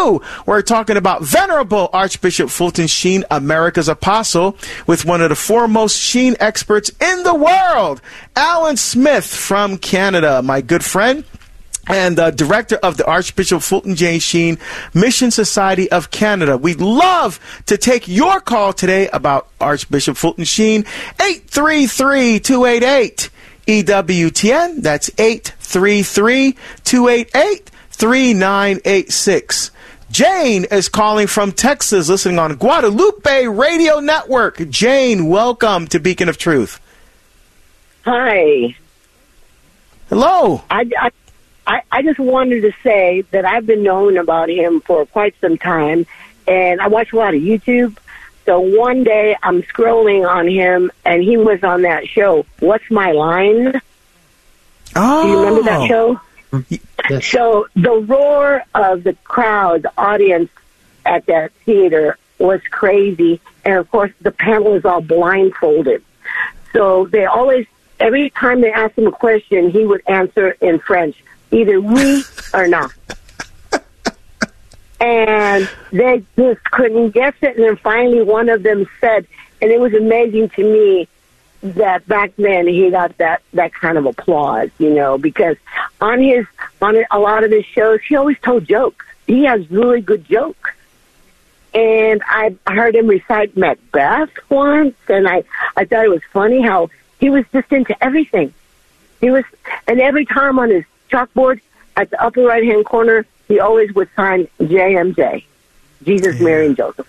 2. We're talking about Venerable Archbishop Fulton Sheen, America's Apostle, with one of the foremost Sheen experts in the world, Alan Smith from Canada, my good friend, and director of the Archbishop Fulton J. Sheen Mission Society of Canada. We'd love to take your call today about Archbishop Fulton Sheen. 833-288-EWTN. That's 833-288-3986. Jane is calling from Texas, listening on Guadalupe Radio Network. Jane, welcome to Beacon of Truth. Hi. Hello. I just wanted to say that I've been knowing about him for quite some time, and I watch a lot of YouTube. So one day I'm scrolling on him, and he was on that show, What's My Line? Oh. Do you remember that show? Yes. So the roar of the crowd, the audience at that theater was crazy, and of course the panel is all blindfolded. So they always, every time they asked him a question, he would answer in French. Either oui or not. And they just couldn't guess it. And then finally one of them said, and it was amazing to me that back then he got that kind of applause, you know, because on a lot of his shows, he always told jokes. He has really good jokes. And I heard him recite Macbeth once, and I thought it was funny how he was just into everything. And every time on his chalkboard at the upper right-hand corner, he always would sign JMJ, Jesus, Mary, and Joseph.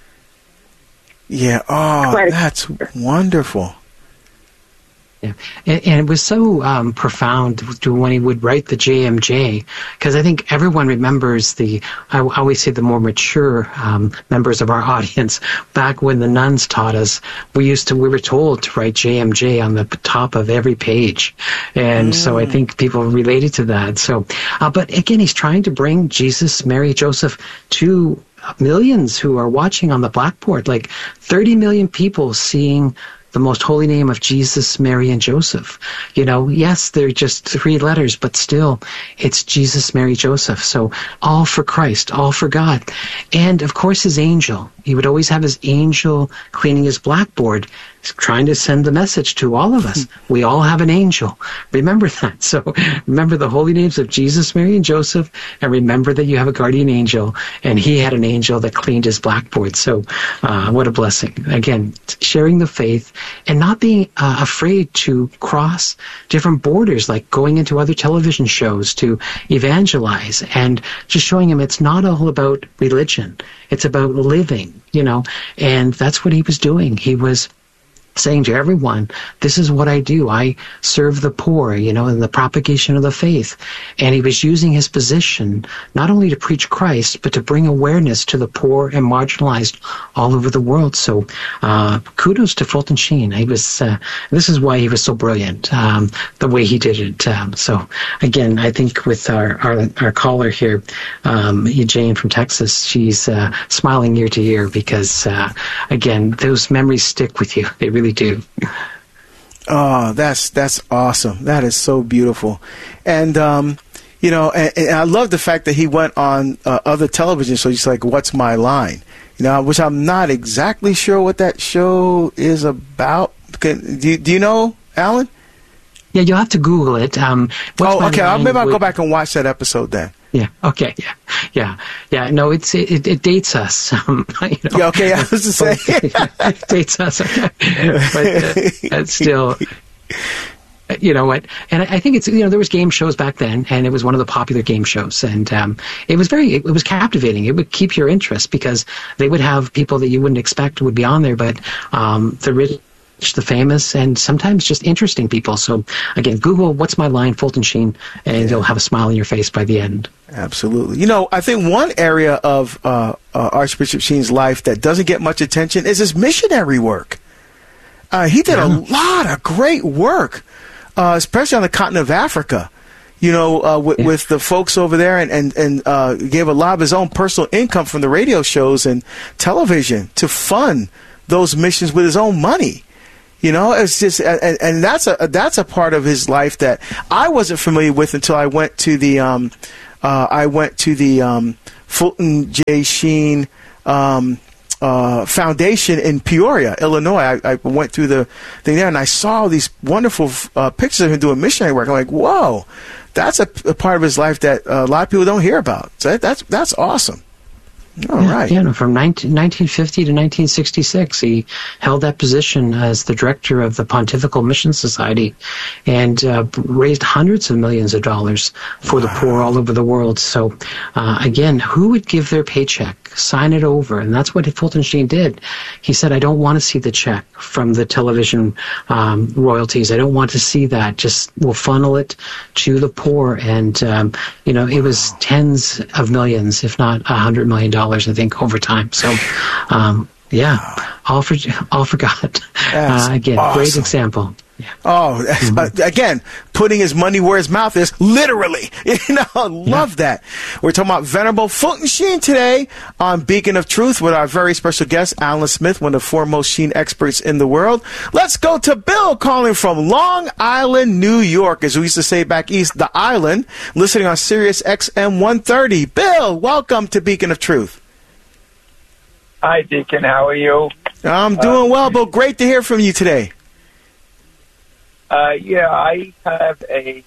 Yeah, that's wonderful. Yeah. And it was so profound when he would write the JMJ, because I think everyone remembers I always say the more mature members of our audience, back when the nuns taught us, we were told to write JMJ on the top of every page. And so I think people related to that. So, but again, he's trying to bring Jesus, Mary, Joseph to millions who are watching on the blackboard, like 30 million people seeing the most holy name of Jesus, Mary, and Joseph. You know, yes, they're just 3 letters, but still, it's Jesus, Mary, Joseph. So all for Christ, all for God. And, of course, his angel. He would always have his angel cleaning his blackboard, trying to send the message to all of us. We all have an angel. Remember that. So remember the holy names of Jesus, Mary, and Joseph, and remember that you have a guardian angel, and he had an angel that cleaned his blackboard. So what a blessing. Again, sharing the faith and not being afraid to cross different borders, like going into other television shows to evangelize, and just showing him it's not all about religion. It's about living, you know, and that's what he was doing. He was saying to everyone, this is what I do. I serve the poor, you know, in the propagation of the faith. And he was using his position not only to preach Christ, but to bring awareness to the poor and marginalized all over the world. So kudos to Fulton Sheen. He was, this is why he was so brilliant, the way he did it. So again, I think with our caller here, Jane from Texas, she's smiling ear to ear because, again, those memories stick with you. They really do. Oh, that's awesome. That is so beautiful. And, you know, and I love the fact that he went on other television shows, like What's My Line? You know, which I'm not exactly sure what that show is about. Do you know, Alan? Yeah, you'll have to Google it. Okay. Maybe I'll go back and watch that episode then. Yeah. Okay. Yeah. No, it dates us. You know. Yeah. Okay. I was to say it dates us. Okay. But still, you know what? And I think it's, you know, there was game shows back then, and it was one of the popular game shows, and it was captivating. It would keep your interest because they would have people that you wouldn't expect would be on there, but the rich, the famous, and sometimes just interesting people. So again, Google What's My Line, Fulton Sheen, and you'll have a smile on your face by the end. Absolutely. You know, I think one area of Archbishop Sheen's life that doesn't get much attention is his missionary work. He did a lot of great work, especially on the continent of Africa. You know, with the folks over there, and gave a lot of his own personal income from the radio shows and television to fund those missions with his own money. You know, it's just, and that's a part of his life that I wasn't familiar with until I went to the Fulton J. Sheen Foundation in Peoria, Illinois. I went through the thing there, and I saw these wonderful pictures of him doing missionary work. I'm like, whoa, that's a part of his life that a lot of people don't hear about. So that's awesome. All right. Yeah, from 1950 to 1966, he held that position as the director of the Pontifical Mission Society and raised hundreds of millions of dollars for the poor all over the world. So, again, who would give their paycheck, sign it over? And that's what Fulton Sheen did. He said, I don't want to see the check from the television royalties. I don't want to see that. Just we'll funnel it to the poor. And, it was tens of millions, if not $100 million. I think over time. So, all for God. Again, awesome. Great example. Yeah. Oh, again, putting his money where his mouth is, literally. Love that. We're talking about Venerable Fulton Sheen today on Beacon of Truth with our very special guest, Alan Smith, one of the foremost Sheen experts in the world. Let's go to Bill calling from Long Island, New York, as we used to say back east, the island, listening on Sirius XM 130. Bill, welcome to Beacon of Truth. Hi, Deacon. How are you? I'm doing well, Bill. Great to hear from you today. I have a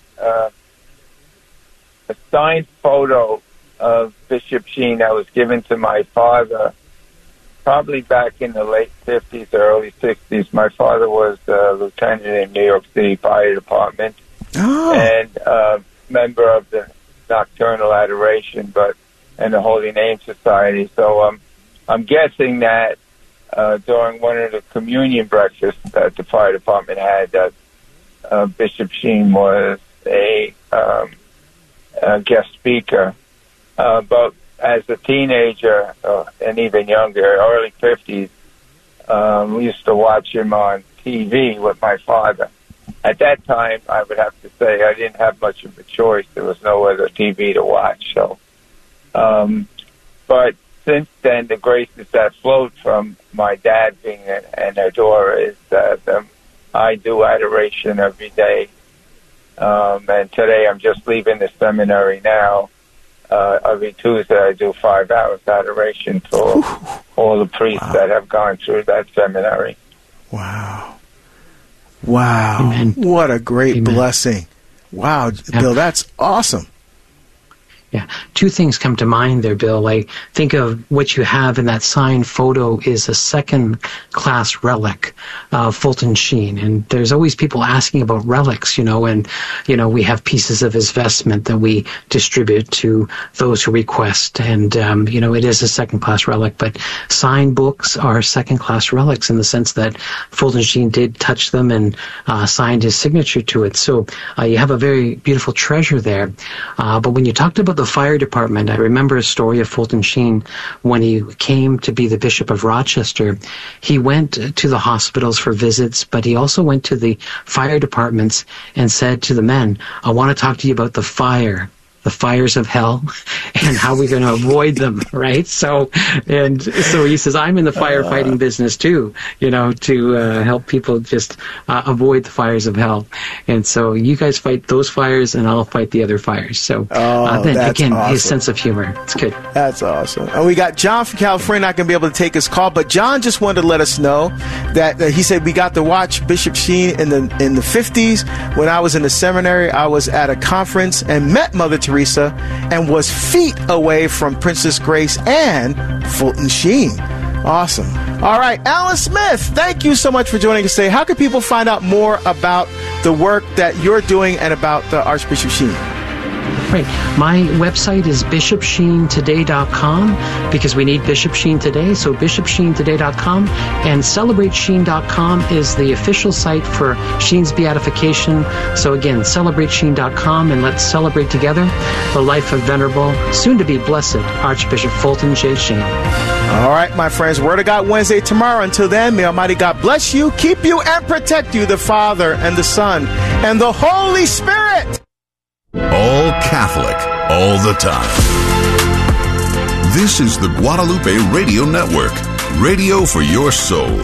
signed photo of Bishop Sheen that was given to my father probably back in the late 50s, early 60s. My father was a lieutenant in New York City Fire Department and member of the Nocturnal Adoration and the Holy Name Society. So I'm guessing that during one of the communion breakfasts that the fire department had, that Bishop Sheen was a guest speaker. But as a teenager and even younger, early 50s, we used to watch him on TV with my father. At that time, I would have to say I didn't have much of a choice. There was no other TV to watch. So, but since then, the graces that flowed from my dad being an adorer is that I do adoration every day. And today I'm just leaving the seminary now. Every Tuesday I do 5 hours adoration for all the priests that have gone through that seminary. Wow. Amen. What a great blessing. Wow, Bill, that's awesome. Yeah. Two things come to mind there, Bill. I think of what you have in that signed photo is a second-class relic of Fulton Sheen. And there's always people asking about relics, and, we have pieces of his vestment that we distribute to those who request. And, it is a second-class relic. But signed books are second-class relics in the sense that Fulton Sheen did touch them and signed his signature to it. So you have a very beautiful treasure there. But when you talked about the fire department, I remember a story of Fulton Sheen when he came to be the Bishop of Rochester. He went to the hospitals for visits, but he also went to the fire departments and said to the men, I want to talk to you about the fires of hell and how we're going to avoid them, right? So he says, I'm in the firefighting business too, to help people just avoid the fires of hell. And so you guys fight those fires and I'll fight the other fires. So again, awesome. His sense of humor, it's good. That's awesome. And we got John from California, not going to be able to take his call, but John just wanted to let us know that he said we got to watch Bishop Sheen in the 50s. When I was in the seminary, I was at a conference and met Mother Teresa and was feet away from Princess Grace and Fulton Sheen. Awesome. All right, Alan Smith, thank you so much for joining us today. How can people find out more about the work that you're doing and about Archbishop Sheen? Right. My website is bishopsheentoday.com because we need Bishop Sheen today. So bishopsheentoday.com, and celebratesheen.com is the official site for Sheen's beatification. So again, celebratesheen.com, and let's celebrate together the life of Venerable, soon to be blessed, Archbishop Fulton J. Sheen. All right, my friends, Word of God Wednesday tomorrow. Until then, may Almighty God bless you, keep you, and protect you, the Father and the Son and the Holy Spirit. All Catholic, all the time. This is the Guadalupe Radio Network, radio for your soul.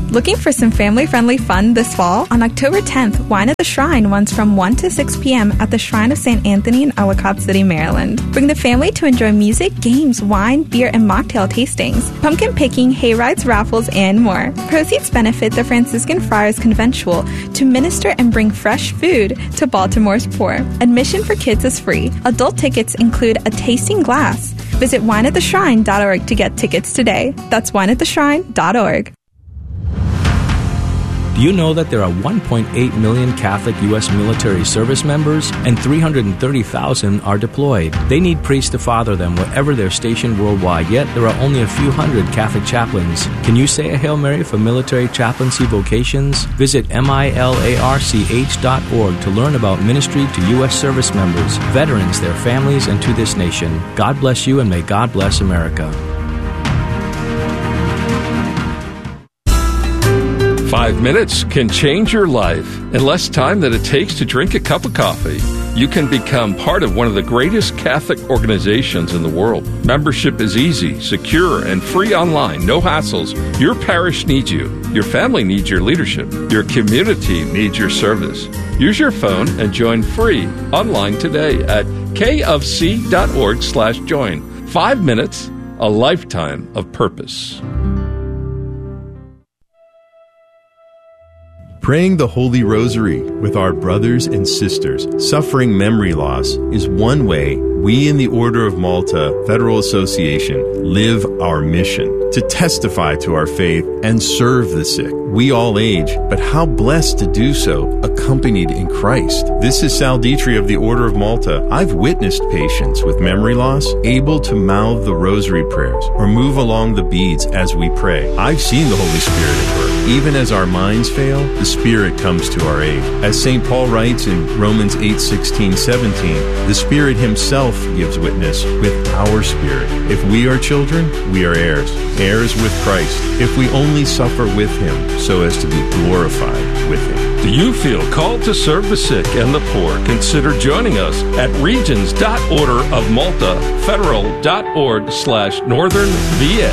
Looking for some family-friendly fun this fall? On October 10th, Wine at the Shrine runs from 1 to 6 p.m. at the Shrine of St. Anthony in Ellicott City, Maryland. Bring the family to enjoy music, games, wine, beer, and mocktail tastings, pumpkin picking, hay rides, raffles, and more. Proceeds benefit the Franciscan Friars Conventual to minister and bring fresh food to Baltimore's poor. Admission for kids is free. Adult tickets include a tasting glass. Visit wineattheshrine.org to get tickets today. That's wineattheshrine.org. Do you know that there are 1.8 million Catholic U.S. military service members and 330,000 are deployed? They need priests to father them wherever they're stationed worldwide, yet there are only a few hundred Catholic chaplains. Can you say a Hail Mary for military chaplaincy vocations? Visit milarch.org to learn about ministry to U.S. service members, veterans, their families, and to this nation. God bless you and may God bless America. 5 minutes can change your life. In less time than it takes to drink a cup of coffee, you can become part of one of the greatest Catholic organizations in the world. Membership is easy, secure, and free online. No hassles. Your parish needs you. Your family needs your leadership. Your community needs your service. Use your phone and join free online today at kofc.org/join. 5 minutes, a lifetime of purpose. Praying the Holy Rosary with our brothers and sisters suffering memory loss is one way we in the Order of Malta Federal Association live our mission to testify to our faith and serve the sick. We all age, but how blessed to do so accompanied in Christ. This is Sal Dietrich of the Order of Malta. I've witnessed patients with memory loss able to mouth the rosary prayers or move along the beads as we pray. I've seen the Holy Spirit at work. Even as our minds fail, the Spirit comes to our aid. As St. Paul writes in Romans 8:16-17, the Spirit himself gives witness with our spirit. If we are children, we are heirs, heirs with Christ, if we only suffer with him, so as to be glorified with him. Do you feel called to serve the sick and the poor? Consider joining us at regions.orderofmaltafederal.org/Northern VA.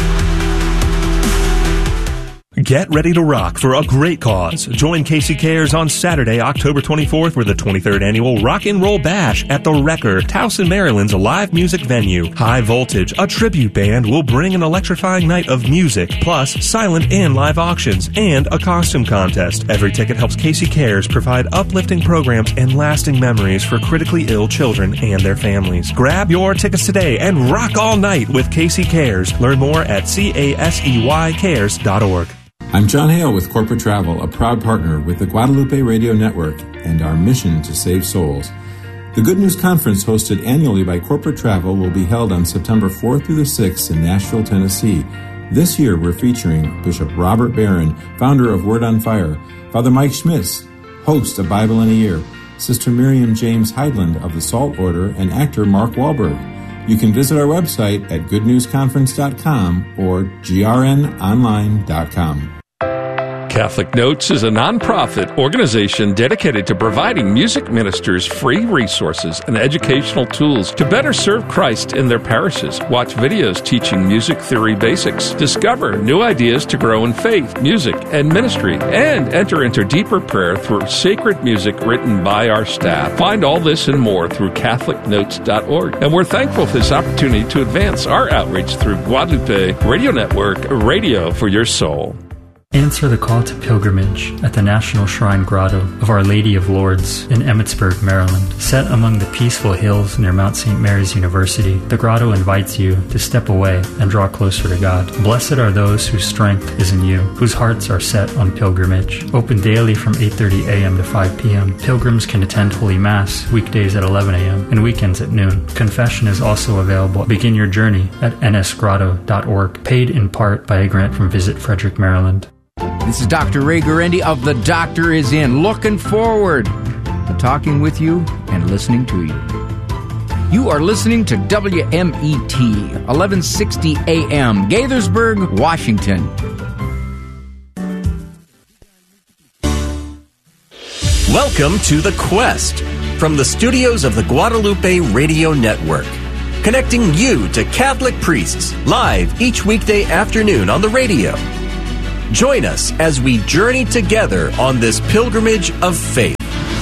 Get ready to rock for a great cause. Join Casey Cares on Saturday, October 24th for the 23rd Annual Rock and Roll Bash at the Wrecker, Towson, Maryland's live music venue. High Voltage, a tribute band, will bring an electrifying night of music, plus silent and live auctions, and a costume contest. Every ticket helps Casey Cares provide uplifting programs and lasting memories for critically ill children and their families. Grab your tickets today and rock all night with Casey Cares. Learn more at caseycares.org. I'm John Hale with Corporate Travel, a proud partner with the Guadalupe Radio Network and our mission to save souls. The Good News Conference, hosted annually by Corporate Travel, will be held on September 4th through the 6th in Nashville, Tennessee. This year, we're featuring Bishop Robert Barron, founder of Word on Fire, Father Mike Schmitz, host of Bible in a Year, Sister Miriam James Heidland of the Salt Order, and actor Mark Wahlberg. You can visit our website at goodnewsconference.com or grnonline.com. Catholic Notes is a nonprofit organization dedicated to providing music ministers free resources and educational tools to better serve Christ in their parishes. Watch videos teaching music theory basics, discover new ideas to grow in faith, music, and ministry, and enter into deeper prayer through sacred music written by our staff. Find all this and more through CatholicNotes.org. And we're thankful for this opportunity to advance our outreach through Guadalupe Radio Network, Radio for Your Soul. Answer the call to pilgrimage at the National Shrine Grotto of Our Lady of Lourdes in Emmitsburg, Maryland. Set among the peaceful hills near Mount St. Mary's University, the grotto invites you to step away and draw closer to God. Blessed are those whose strength is in you, whose hearts are set on pilgrimage. Open daily from 8:30 a.m. to 5 p.m. Pilgrims can attend Holy Mass weekdays at 11 a.m. and weekends at noon. Confession is also available. Begin your journey at nsgrotto.org, paid in part by a grant from Visit Frederick, Maryland. This is Dr. Ray Guarendi of The Doctor Is In, looking forward to talking with you and listening to you. You are listening to WMET, 1160 AM, Gaithersburg, Washington. Welcome to The Quest from the studios of the Guadalupe Radio Network, connecting you to Catholic priests live each weekday afternoon on the radio. Join us as we journey together on this pilgrimage of faith.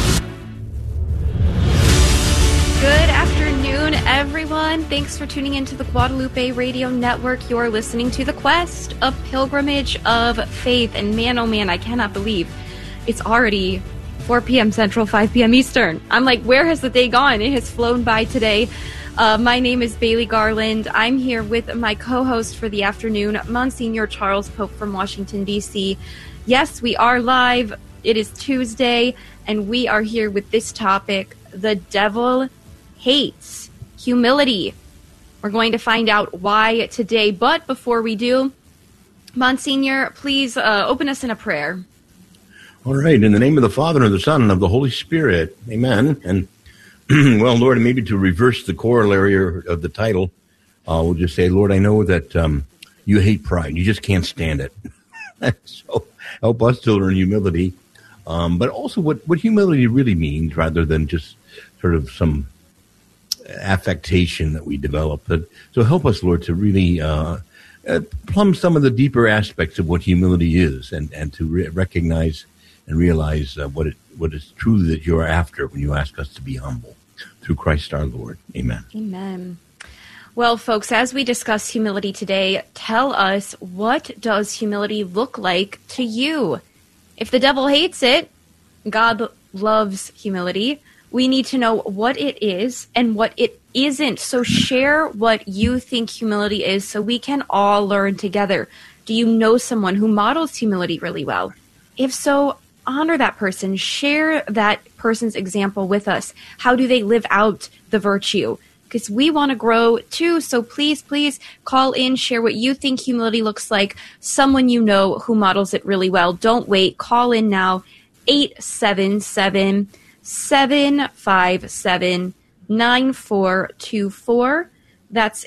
Good afternoon, everyone. Thanks for tuning into the Guadalupe Radio Network. You're listening to The Quest, a pilgrimage of faith. And man, oh man, I cannot believe it's already 4 p.m. Central, 5 p.m. Eastern. I'm like, where has the day gone? It has flown by today. My name is Bailey Garland. I'm here with my co-host for the afternoon, Monsignor Charles Pope from Washington, D.C. Yes, we are live. It is Tuesday, and we are here with this topic: the devil hates humility. We're going to find out why today. But before we do, Monsignor, please open us in a prayer. All right. In the name of the Father, and of the Son, and of the Holy Spirit. Amen. And well, Lord, maybe to reverse the corollary of the title, we'll just say, Lord, I know that you hate pride. You just can't stand it. So help us to learn humility, but also what humility really means, rather than just sort of some affectation that we develop. So help us, Lord, to really plumb some of the deeper aspects of what humility is, and to recognize and realize what is truly that you are after when you ask us to be humble. Through Christ our Lord. Amen. Amen. Well, folks, as we discuss humility today, tell us, what does humility look like to you? If the devil hates it, God loves humility. We need to know what it is and what it isn't. So share what you think humility is so we can all learn together. Do you know someone who models humility really well? If so, honor that person. Share that person's example with us. How do they live out the virtue? Because we want to grow too. So please, please call in, share what you think humility looks like. Someone you know who models it really well. Don't wait. Call in now. 877-757-9424. That's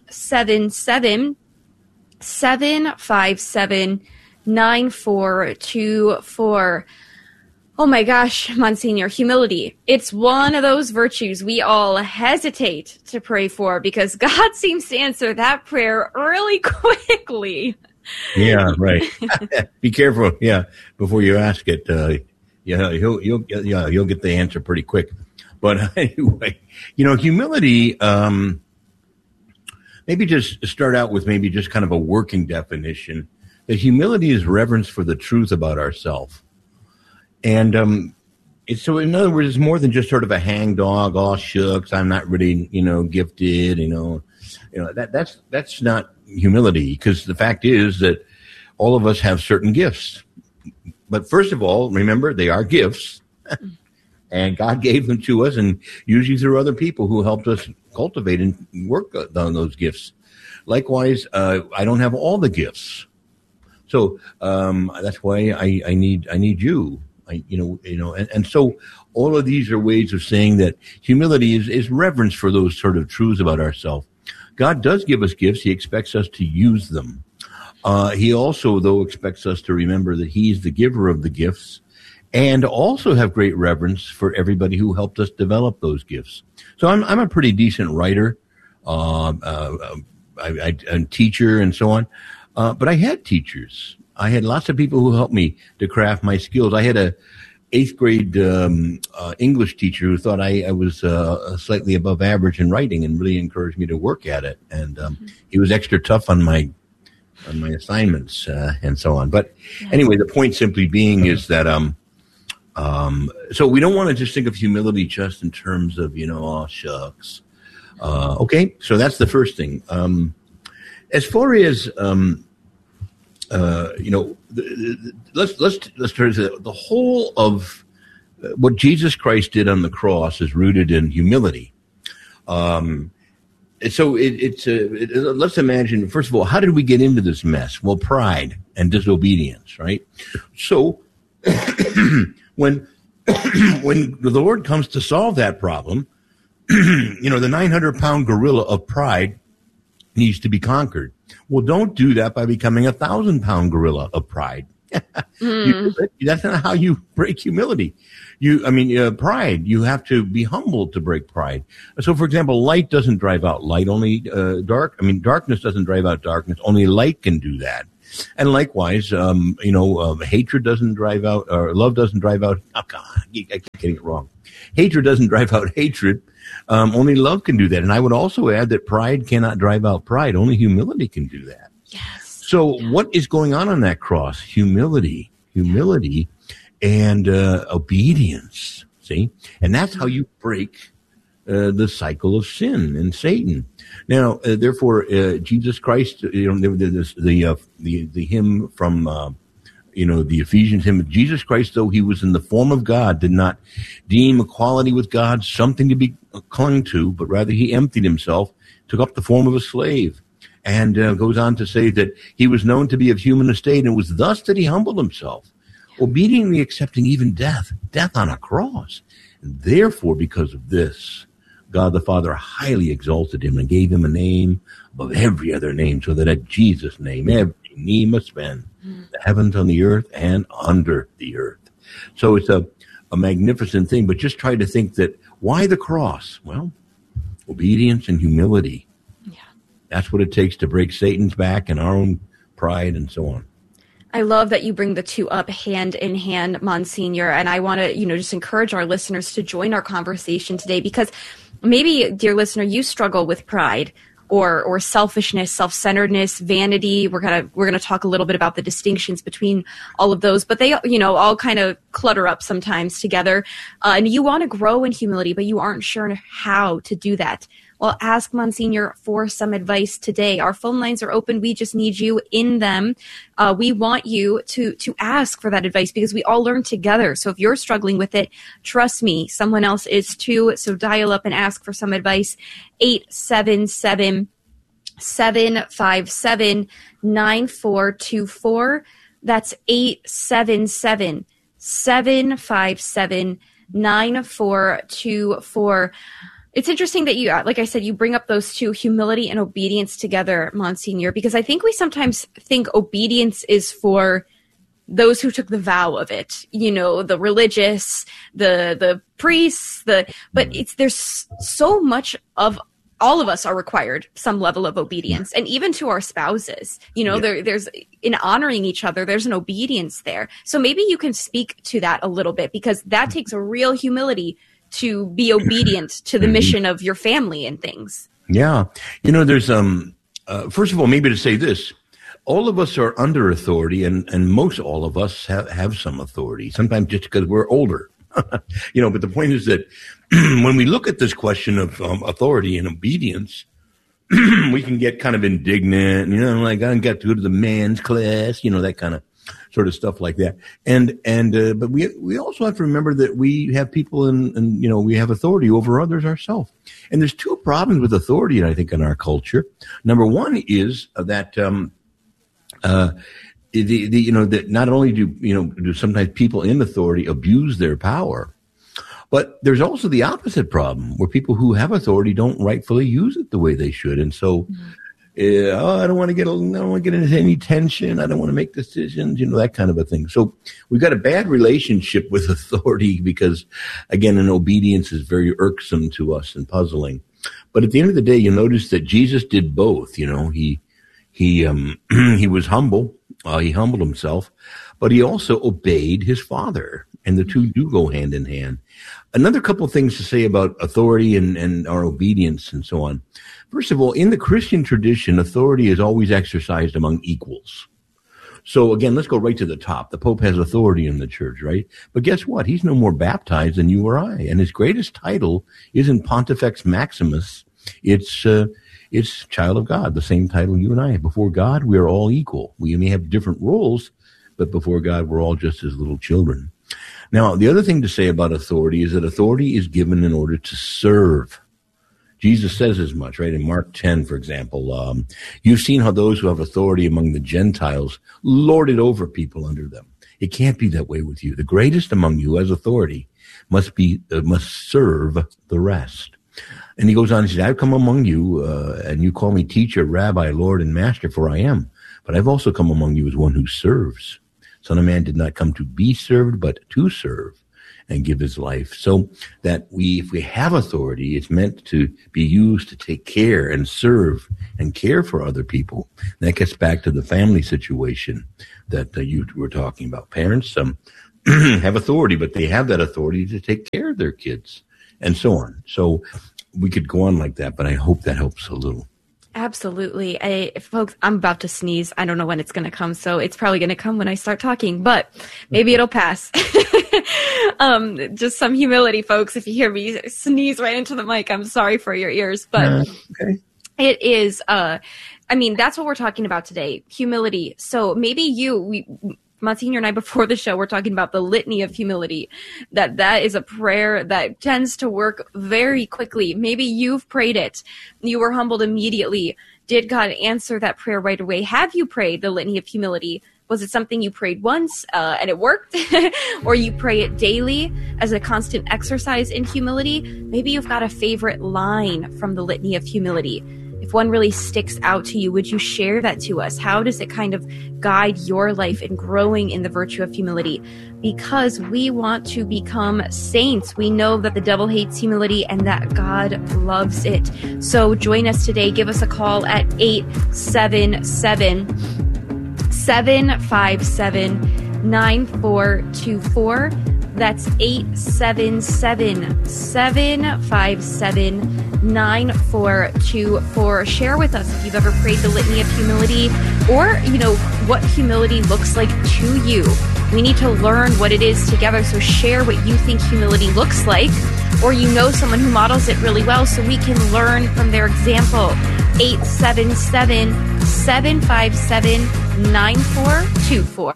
877-757-9424. Oh my gosh, Monsignor, humility. It's one of those virtues we all hesitate to pray for because God seems to answer that prayer really quickly. Yeah, right. Be careful. Yeah, before you ask it, you'll get the answer pretty quick. But anyway, humility. Maybe just start out with maybe just kind of a working definition. That humility is reverence for the truth about ourselves. And so, in other words, it's more than just sort of a hangdog. Oh, shucks, I'm not really, gifted. That's not humility, because the fact is that all of us have certain gifts. But first of all, remember, they are gifts, and God gave them to us, and usually through other people who helped us cultivate and work on those gifts. Likewise, I don't have all the gifts, so that's why I need you. And so all of these are ways of saying that humility is reverence for those sort of truths about ourselves. God does give us gifts. He expects us to use them. He also, though, expects us to remember that he's the giver of the gifts, and also have great reverence for everybody who helped us develop those gifts. So I'm a pretty decent writer, a teacher, and so on. But I had teachers. I had lots of people who helped me to craft my skills. I had a 8th grade English teacher who thought I was slightly above average in writing and really encouraged me to work at it. And he was extra tough on my assignments and so on. But anyway, the point simply being is that so we don't want to just think of humility just in terms of oh shucks. Okay, so that's the first thing. As far as let's turn to the whole of what Jesus Christ did on the cross is rooted in humility. So let's imagine, first of all, how did we get into this mess? Well, pride and disobedience, right? So when the Lord comes to solve that problem, the 900-pound gorilla of pride needs to be conquered. Well, don't do that by becoming a 1,000-pound gorilla of pride. That's not how you break humility. Pride. You have to be humble to break pride. So, for example, light doesn't drive out light. Only darkness doesn't drive out darkness. Only light can do that. And likewise, hatred doesn't drive out, or love doesn't drive out. Oh God, I keep getting it wrong. Hatred doesn't drive out hatred. Only love can do that. And I would also add that pride cannot drive out pride. Only humility can do that. Yes. So what is going on that cross? Humility and obedience. See? And that's how you break the cycle of sin and Satan. Now, therefore, Jesus Christ, the hymn from, the Ephesians hymn, Jesus Christ, though he was in the form of God, did not deem equality with God something to be clung to, but rather he emptied himself, took up the form of a slave, and goes on to say that he was known to be of human estate, and it was thus that he humbled himself, obediently accepting even death on a cross. And therefore, because of this, God the Father highly exalted him and gave him a name above every other name, so that at Jesus' name every knee must bend, the heavens, on the earth, and under the earth. So it's a magnificent thing, but just try to think that, why the cross? Well, obedience and humility. Yeah. That's what it takes to break Satan's back and our own pride and so on. I love that you bring the two up hand in hand, Monsignor, and I want to, just encourage our listeners to join our conversation today, because maybe, dear listener, you struggle with pride or selfishness, self-centeredness, vanity. We're gonna talk a little bit about the distinctions between all of those, but they, all kind of clutter up sometimes together. And you want to grow in humility, but you aren't sure how to do that. Well, ask Monsignor for some advice today. Our phone lines are open. We just need you in them. We want you to ask for that advice, because we all learn together. So if you're struggling with it, trust me, someone else is too. So dial up and ask for some advice. 877-757-9424. That's 877-757-9424. It's interesting that you, like I said, you bring up those two, humility and obedience, together, Monsignor, because I think we sometimes think obedience is for those who took the vow of it, the religious, the priests, but there's so much of, all of us are required some level of obedience, and even to our spouses, there's in honoring each other, there's an obedience there. So maybe you can speak to that a little bit, because that takes a real humility to be obedient to the mission of your family and things. Yeah. There's, first of all, maybe to say this, all of us are under authority, and most all of us have some authority, sometimes just because we're older. But the point is that when we look at this question of authority and obedience, we can get kind of indignant, like, I got to go to the men's class, that kind of sort of stuff like that. But we also have to remember that we have people and we have authority over others ourselves. And there's two problems with authority, I think, in our culture. Number one is that, that not only do sometimes people in authority abuse their power, but there's also the opposite problem, where people who have authority don't rightfully use it the way they should. And so, I don't want to get into any tension. I don't want to make decisions, that kind of a thing. So we've got a bad relationship with authority, because, again, an obedience is very irksome to us and puzzling. But at the end of the day, you'll notice that Jesus did both. He was humble. He humbled himself, but he also obeyed his Father, and the two do go hand in hand. Another couple of things to say about authority and our obedience and so on. First of all, in the Christian tradition, authority is always exercised among equals. So again, let's go right to the top. The Pope has authority in the church, right? But guess what? He's no more baptized than you or I. And his greatest title isn't Pontifex Maximus. It's child of God, the same title you and I have. Before God, we are all equal. We may have different roles, but before God, we're all just as little children. Now, the other thing to say about authority is that authority is given in order to serve. Jesus says as much, right? In Mark 10, for example, you've seen how those who have authority among the Gentiles lord it over people under them. It can't be that way with you. The greatest among you as authority must serve the rest. And he goes on and says, I've come among you, and you call me teacher, rabbi, Lord, and master, for I am. But I've also come among you as one who serves. Son of Man did not come to be served, but to serve, and give his life. So that if we have authority, it's meant to be used to take care and serve and care for other people. And that gets back to the family situation that you were talking about. Parents have authority, but they have that authority to take care of their kids and so on. So we could go on like that, but I hope that helps a little. Absolutely. Folks, I'm about to sneeze. I don't know when it's going to come, so it's probably going to come when I start talking, but maybe it'll pass. Just some humility, folks. If you hear me sneeze right into the mic, I'm sorry for your ears, but okay. It is, that's what we're talking about today, humility. So maybe Monsignor and I, before the show, we're talking about the litany of humility, that is a prayer that tends to work very quickly. Maybe you've prayed it. You were humbled immediately. Did God answer that prayer right away? Have you prayed the litany of humility? Was it something you prayed once and it worked? Or you pray it daily as a constant exercise in humility? Maybe you've got a favorite line from the litany of humility. If one really sticks out to you, would you share that to us? How does it kind of guide your life in growing in the virtue of humility? Because we want to become saints. We know that the devil hates humility and that God loves it. So join us today. Give us a call at 877-757-9424. That's 877-757-9424. Share with us if you've ever prayed the litany of humility, or, what humility looks like to you. We need to learn what it is together, so share what you think humility looks like, or someone who models it really well so we can learn from their example. 877-757-9424.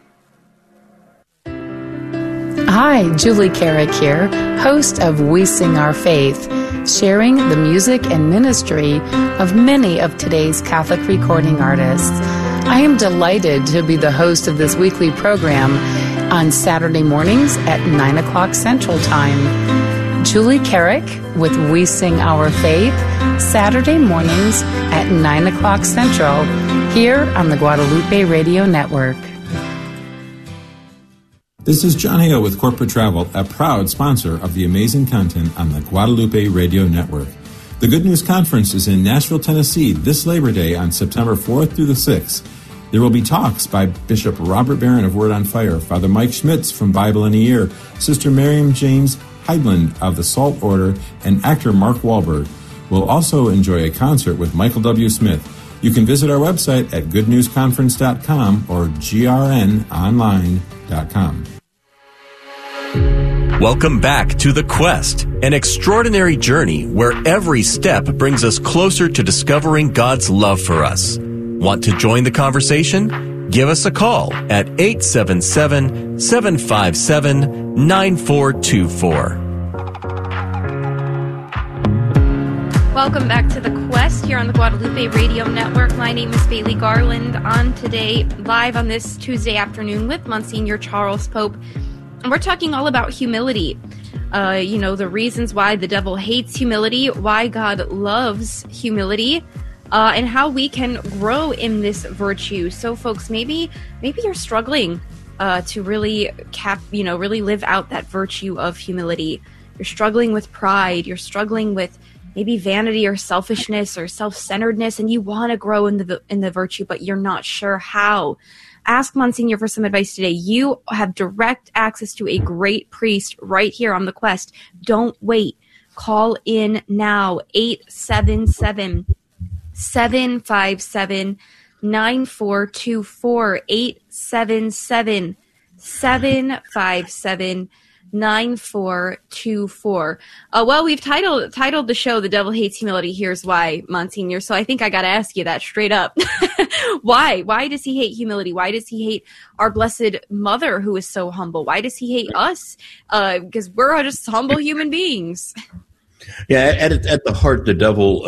Hi, Julie Carrick here, host of We Sing Our Faith, sharing the music and ministry of many of today's Catholic recording artists. I am delighted to be the host of this weekly program on Saturday mornings at 9 o'clock Central Time. Julie Carrick with We Sing Our Faith, Saturday mornings at 9 o'clock Central, here on the Guadalupe Radio Network. This is John Hale with Corporate Travel, a proud sponsor of the amazing content on the Guadalupe Radio Network. The Good News Conference is in Nashville, Tennessee this Labor Day on September 4th through the 6th. There will be talks by Bishop Robert Barron of Word on Fire, Father Mike Schmitz from Bible in a Year, Sister Miriam James Heidland of the Salt Order, and actor Mark Wahlberg. We'll also enjoy a concert with Michael W. Smith. You can visit our website at goodnewsconference.com or grnonline.com. Welcome back to The Quest, an extraordinary journey where every step brings us closer to discovering God's love for us. Want to join the conversation? Give us a call at 877-757-9424. Welcome back to The Quest here on the Guadalupe Radio Network. My name is Bailey Garland. On today, live on this Tuesday afternoon with Monsignor Charles Pope. And we're talking all about humility. The reasons why the devil hates humility, why God loves humility, and how we can grow in this virtue. So, folks, maybe you're struggling to really really live out that virtue of humility. You're struggling with pride. You're struggling with maybe vanity or selfishness or self-centeredness, and you want to grow in the virtue, but you're not sure how. Ask Monsignor for some advice today. You have direct access to a great priest right here on The Quest. Don't wait. Call in now. 877-757-9424. 877-757-9424. Well, we've titled the show "The Devil Hates Humility." Here's why, Monsignor. So I think I got to ask you that straight up. Why? Why does he hate humility? Why does he hate our Blessed Mother, who is so humble? Why does he hate us? Because we're just humble human beings. Yeah, at the heart, the devil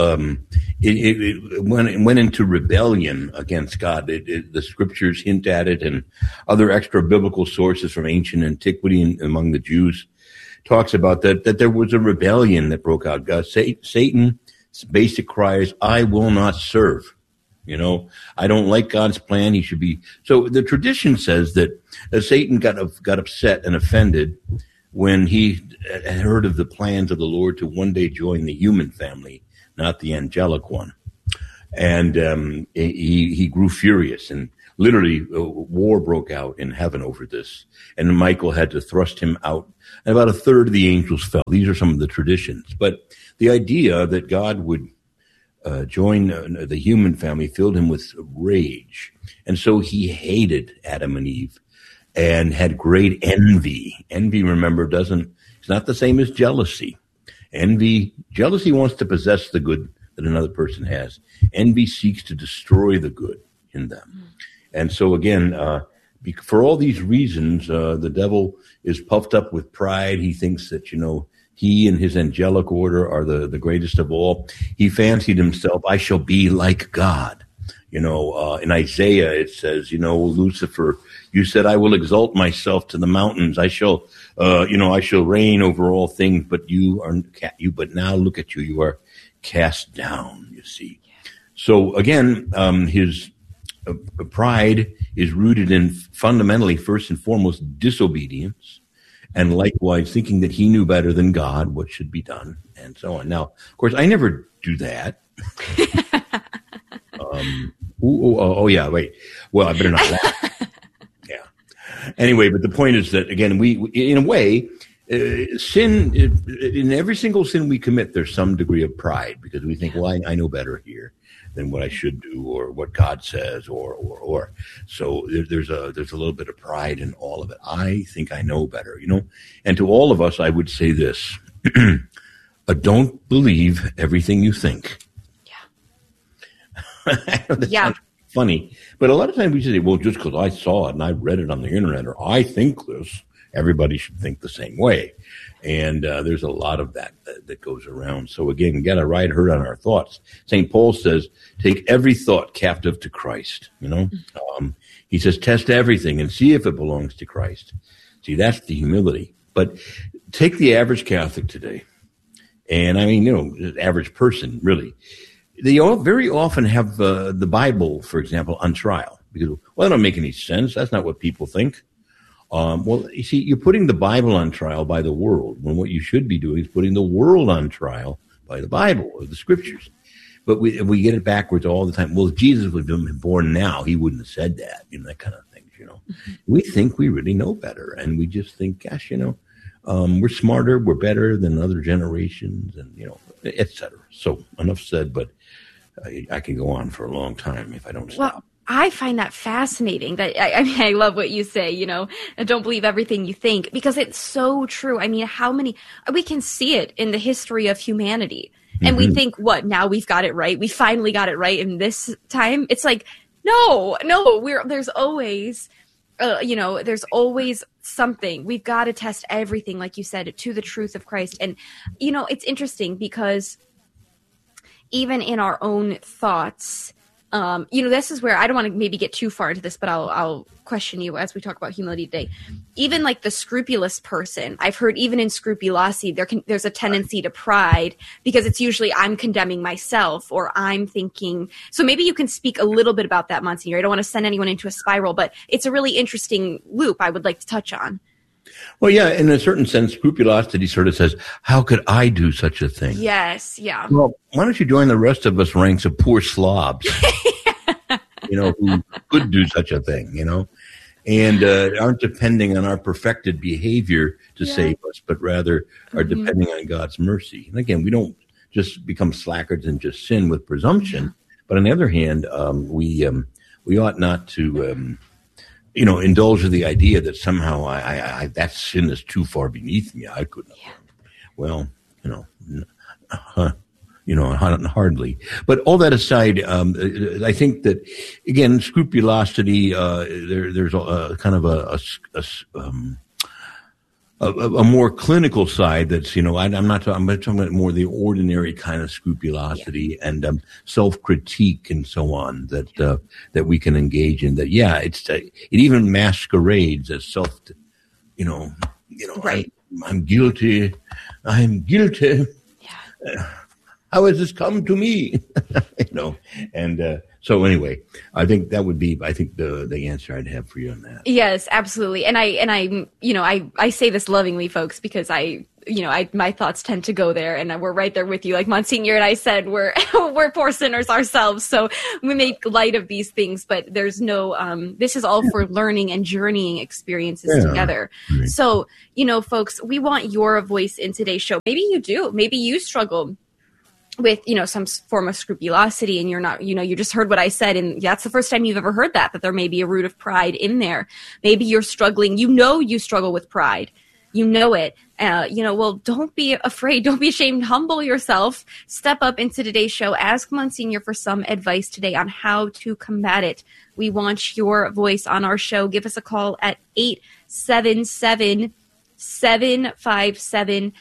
went into rebellion against God. The scriptures hint at it, and other extra biblical sources from ancient antiquity and among the Jews talks about that there was a rebellion that broke out. Satan's basic cry is, "I will not serve." I don't like God's plan. He should be. So the tradition says that Satan got upset and offended when he had heard of the plans of the Lord to one day join the human family, not the angelic one. And he grew furious, and literally war broke out in heaven over this. And Michael had to thrust him out, and about a third of the angels fell. These are some of the traditions. But the idea that God would join the human family filled him with rage. And so he hated Adam and Eve and had great envy. Envy, remember, it's not the same as jealousy. Jealousy wants to possess the good that another person has. Envy seeks to destroy the good in them. And so again, for all these reasons, the devil is puffed up with pride. He thinks that, he and his angelic order are the greatest of all. He fancied himself, I shall be like God. In Isaiah, it says, Lucifer, you said, I will exalt myself to the mountains. I shall reign over all things, but but now look at you. You are cast down, you see. So again, his pride is rooted in fundamentally, first and foremost, disobedience, and likewise thinking that he knew better than God what should be done, and so on. Now, of course, I never do that. Yeah, wait. Well, I better not laugh. Yeah. Anyway, but the point is that, again, we in a way, sin, in every single sin we commit, there's some degree of pride, because we think, well, I know better here than what I should do, or what God says, or. So there's a little bit of pride in all of it. I think I know better, And to all of us, I would say this: don't believe everything you think. I know that sounds funny, but a lot of times we say, well, just because I saw it and I read it on the internet, or I think this, everybody should think the same way. And there's a lot of that goes around. So again, we got to ride herd on our thoughts. St. Paul says, take every thought captive to Christ. He says, test everything and see if it belongs to Christ. See, that's the humility. But take the average Catholic today. And I mean, the average person, really. They all very often have the Bible, for example, on trial. Because, well, that don't make any sense. That's not what people think. Well, you see, you're putting the Bible on trial by the world, when what you should be doing is putting the world on trial by the Bible or the Scriptures. But we get it backwards all the time. Well, if Jesus would have been born now, he wouldn't have said that, that kind of thing, Mm-hmm. We think we really know better, and we just think, gosh, we're smarter, we're better than other generations, and, et cetera. So enough said, but I can go on for a long time if I don't stop. Well, I find that fascinating. That I love what you say, and don't believe everything you think, because it's so true. I mean, we can see it in the history of humanity. And we think, what, now we've got it right? We finally got it right in this time? It's like, no, there's always, there's always something. We've got to test everything, like you said, to the truth of Christ. And, it's interesting because even in our own thoughts, this is where I don't want to maybe get too far into this, but I'll question you as we talk about humility today. Even like the scrupulous person, I've heard even in scrupulosity, there's a tendency to pride, because it's usually I'm condemning myself, or I'm thinking. So maybe you can speak a little bit about that, Monsignor. I don't want to send anyone into a spiral, but it's a really interesting loop I would like to touch on. Well, yeah, in a certain sense, scrupulosity sort of says, how could I do such a thing? Yes, yeah. Well, why don't you join the rest of us ranks of poor slobs, who could do such a thing, and aren't depending on our perfected behavior to save us, but rather are depending on God's mercy. And again, we don't just become slackers and just sin with presumption, but on the other hand, we ought not to indulge in the idea that somehow I that sin is too far beneath me. I couldn't have done. Well, hardly. But all that aside, I think that, again, scrupulosity, there's a kind of a more clinical side that's, I'm talking about more the ordinary kind of scrupulosity and self-critique and so on that we can engage in. That, it even masquerades as right. I'm guilty. How has this come to me? And So anyway, I think that would be, the answer I'd have for you on that. Yes, absolutely. And I say this lovingly, folks, because my thoughts tend to go there, and we're right there with you. Like Monsignor and I said, we're poor sinners ourselves, so we make light of these things, but there's no, this is all for learning and journeying experiences together. Right. So, folks, we want your voice in today's show. Maybe you do. Maybe you struggle with, some form of scrupulosity, and you're not, you just heard what I said, and that's the first time you've ever heard that there may be a root of pride in there. Maybe you're struggling, you struggle with pride. You know it. Well, don't be afraid. Don't be ashamed. Humble yourself. Step up into today's show. Ask Monsignor for some advice today on how to combat it. We want your voice on our show. Give us a call at 877-757-9424.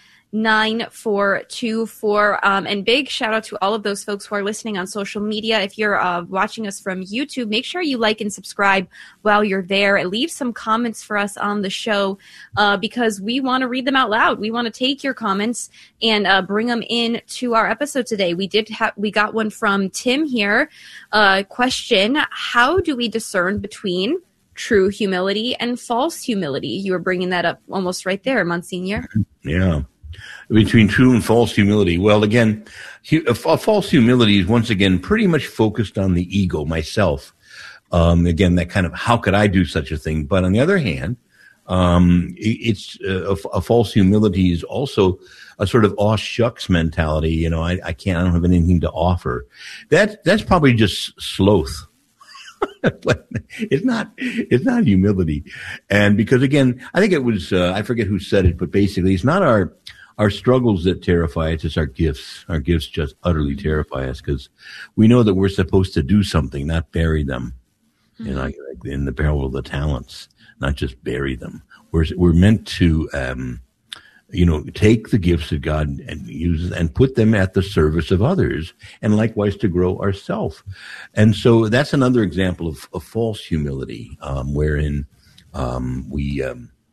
And big shout out to all of those folks who are listening on social media. If you're watching us from YouTube, make sure you like and subscribe while you're there, and leave some comments for us on the show, because we want to read them out loud. We want to take your comments and bring them in to our episode today. We got one from Tim here. Question: how do we discern between true humility and false humility? You were bringing that up almost right there, Monsignor. Yeah. Between true and false humility. Well, again, false humility is once again pretty much focused on the ego, myself. Again, that kind of, how could I do such a thing? But on the other hand, it's a false humility is also a sort of aw shucks mentality. I don't have anything to offer. That's probably just sloth. It's not humility. And because again, I think it was, I forget who said it, but basically it's not our struggles that terrify us, it's our gifts. Our gifts just utterly terrify us, because we know that we're supposed to do something, not bury them. Mm-hmm. Like in the parable of the talents, not just bury them. We're meant to, take the gifts that God uses and put them at the service of others, and likewise to grow ourselves. And so that's another example of false humility, wherein we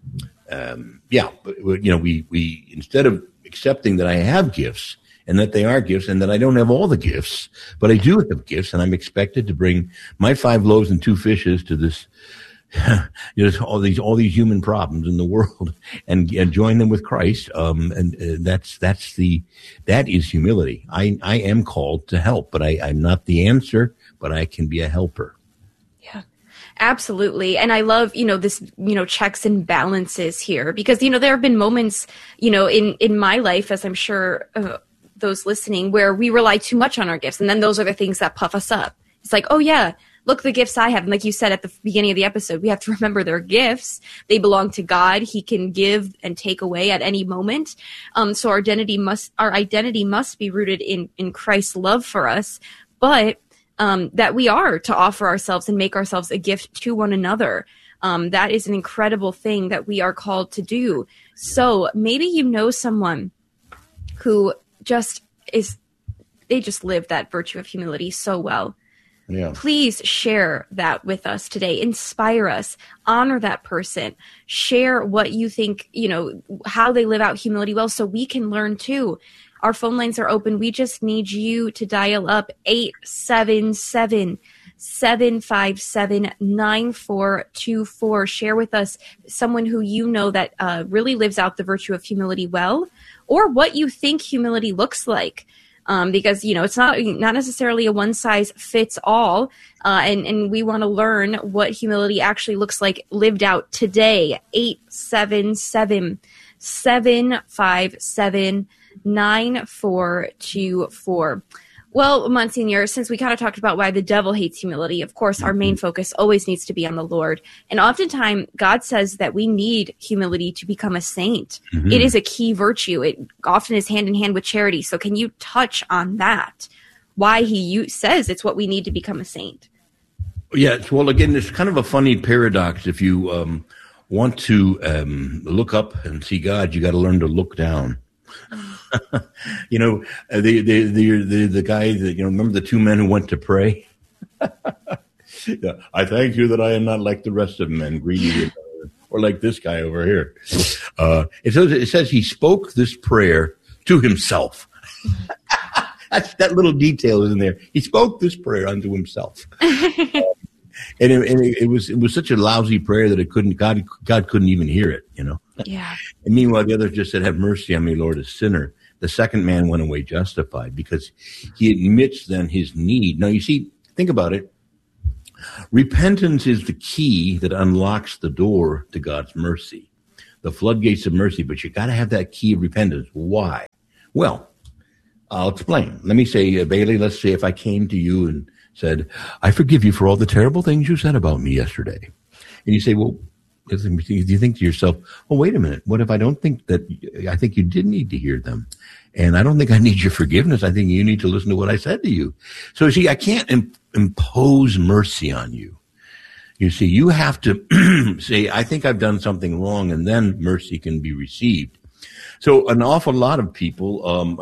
instead of accepting that I have gifts and that they are gifts and that I don't have all the gifts, but I do have gifts, and I'm expected to bring my 5 loaves and 2 fishes to this, all these human problems in the world, and join them with Christ. That is humility. I am called to help, but I'm not the answer, but I can be a helper. Absolutely. And I love, this, checks and balances here, because, there have been moments, in my life, as I'm sure those listening, where we rely too much on our gifts. And then those are the things that puff us up. It's like, oh yeah, look, the gifts I have. And like you said at the beginning of the episode, we have to remember they're gifts. They belong to God. He can give and take away at any moment. So our identity must be rooted in Christ's love for us. But that we are to offer ourselves and make ourselves a gift to one another. That is an incredible thing that we are called to do. So maybe someone who they just live that virtue of humility so well. Yeah. Please share that with us today. Inspire us. Honor that person. Share what you think, how they live out humility well, so we can learn too. Our phone lines are open. We just need you to dial up 877-757-9424. Share with us someone who that really lives out the virtue of humility well, or what you think humility looks like. Because, it's not necessarily a one size fits all. And we want to learn what humility actually looks like lived out today. 877-757-9424. Well, Monsignor, since we kind of talked about why the devil hates humility, of course, our main focus always needs to be on the Lord. And oftentimes, God says that we need humility to become a saint. Mm-hmm. It is a key virtue. It often is hand in hand with charity. So can you touch on that? Why he says it's what we need to become a saint? Yes. Well, again, it's kind of a funny paradox. If you want to look up and see God, you got to learn to look down. The guy that, remember the 2 men who went to pray? I thank you that I am not like the rest of men, greedy or like this guy over here. It says he spoke this prayer to himself. that little detail is in there. He spoke this prayer unto himself. And it was such a lousy prayer that God couldn't even hear it, you know. Yeah. And meanwhile, the other just said, "Have mercy on me, Lord, a sinner." The second man went away justified because he admits then his need. Now, you see, think about it. Repentance is the key that unlocks the door to God's mercy, the floodgates of mercy. But you got to have that key of repentance. Why? Well, I'll explain. Let me say, Bailey, let's say if I came to you and said, "I forgive you for all the terrible things you said about me yesterday." And you say, well, do you think to yourself, well, wait a minute. What if I don't think that? I think you did need to hear them. And I don't think I need your forgiveness. I think you need to listen to what I said to you. So, see, I can't impose mercy on you. You see, you have to say, I think I've done something wrong, and then mercy can be received. So an awful lot of people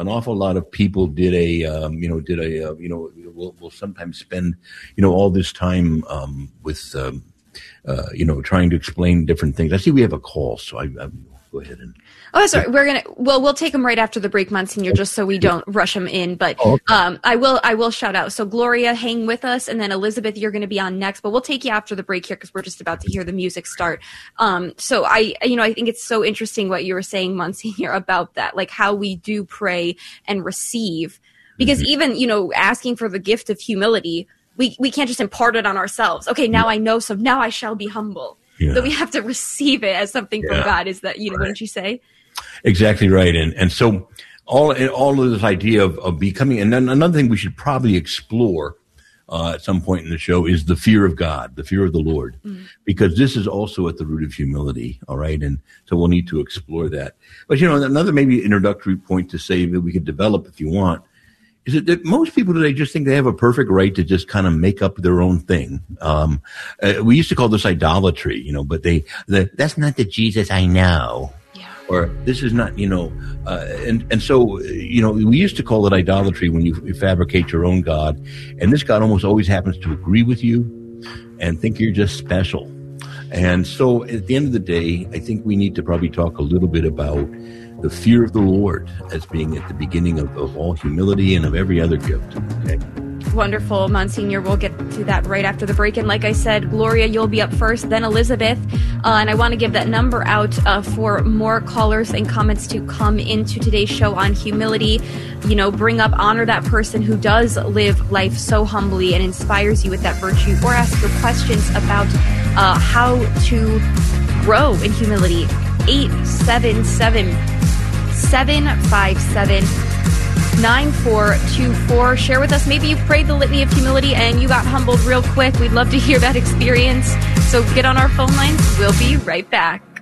will sometimes spend, all this time with, trying to explain different things. I see we have a call, so I go ahead and. Oh, sorry. We'll take them right after the break, Monsignor, just so we don't rush them in. But I will shout out. So Gloria, hang with us, and then Elizabeth, you're going to be on next. But we'll take you after the break here because we're just about to hear the music start. So I think it's so interesting what you were saying, Monsignor, about that, like how we do pray and receive, because even asking for the gift of humility, we can't just impart it on ourselves. Okay, now I know, so now I shall be humble. Yeah. So we have to receive it as something from God. Is that wouldn't you say? Exactly right. And so all of this idea of becoming, and then another thing we should probably explore at some point in the show is the fear of God, the fear of the Lord, because this is also at the root of humility. All right. And so we'll need to explore that. But, another maybe introductory point to say that we could develop if you want is that most people today just think they have a perfect right to just kind of make up their own thing. We used to call this idolatry, but that's not the Jesus I know. Or this is not, and so, we used to call it idolatry when you fabricate your own God. And this God almost always happens to agree with you and think you're just special. And so at the end of the day, I think we need to probably talk a little bit about the fear of the Lord as being at the beginning of all humility and of every other gift. Okay. Wonderful, Monsignor. We'll get to that right after the break. And like I said, Gloria, you'll be up first, then Elizabeth. And I want to give that number out for more callers and comments to come into today's show on humility. Bring up, honor that person who does live life so humbly and inspires you with that virtue, or ask your questions about how to grow in humility. 877-757-9424. Share with us. Maybe you prayed the litany of humility and you got humbled real quick. We'd love to hear that experience. So get on our phone lines. We'll be right back.